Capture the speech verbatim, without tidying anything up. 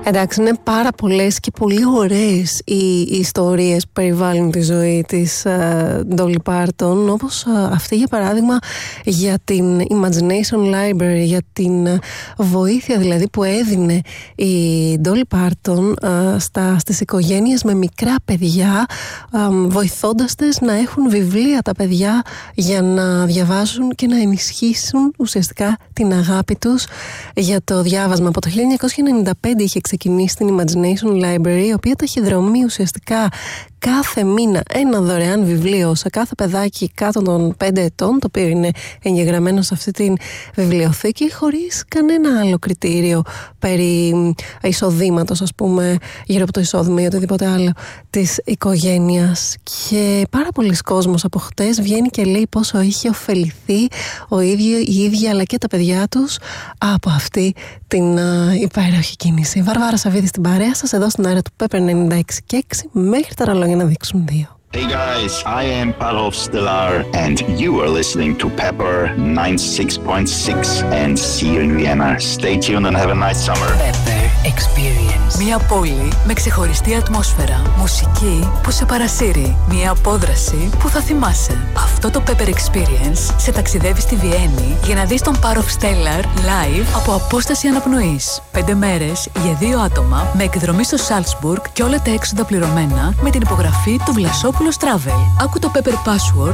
Εντάξει, είναι πάρα πολλές και πολύ ωραίες οι, οι ιστορίες που περιβάλλουν τη ζωή της Dolly Parton, όπως uh, αυτή για παράδειγμα για την Imagination Library, για την uh, βοήθεια δηλαδή που έδινε η Dolly Parton uh, στα, στις οικογένειες με μικρά παιδιά, uh, βοηθώντας τις να έχουν βιβλία τα παιδιά για να διαβάσουν και να ενισχύσουν ουσιαστικά την αγάπη τους για το διάβασμα. Από το χίλια εννιακόσια ενενήντα πέντε είχε ξεκινήσει την Imagination Library, η οποία ταχυδρομεί ουσιαστικά κάθε μήνα ένα δωρεάν βιβλίο σε κάθε παιδάκι κάτω των πέντε ετών, το οποίο είναι εγγεγραμμένο σε αυτή την βιβλιοθήκη, χωρίς κανένα άλλο κριτήριο περί εισοδήματος, ας πούμε, γύρω από το εισόδημα ή οτιδήποτε άλλο της οικογένειας. Και πάρα πολλοί κόσμος από χτες βγαίνει και λέει πόσο είχε ωφεληθεί ο ίδιο, η ίδια αλλά και τα παιδιά τους από αυτή την α, υπέροχη κίνηση. Βαρβάρα Σαββίδη στην παρέα σας, εδώ στην αέρα του Pepper ενενήντα έξι και έξι, μέχρι τα ρολόγια να δείξουν δύο. Hey guys, I am Parov Stellar and you are listening to Pepper ninety-six point six and see you in Vienna. Stay tuned and have a nice summer. Pepper Experience. Μια πόλη με ξεχωριστή ατμόσφαιρα, μουσική που σε παρασύρει, μια απόδραση που θα θυμάσαι. Αυτό το Pepper Experience σε ταξιδεύει στη Βιέννη για να δεις τον Parov Stellar live από απόσταση αναπνοής. Πέντε μέρες για δύο άτομα με εκδρομή στο Salzburg και όλα τα έξοδα πληρωμένα με την υπογραφή του Βλασόπουλος Travel. Άκου το Pepper Password